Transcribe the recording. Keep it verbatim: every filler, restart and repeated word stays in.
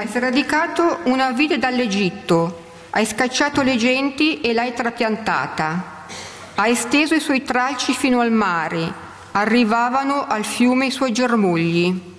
Hai sradicato una vite dall'Egitto, hai scacciato le genti e l'hai trapiantata. Hai esteso i suoi tralci fino al mare, arrivavano al fiume i suoi germogli.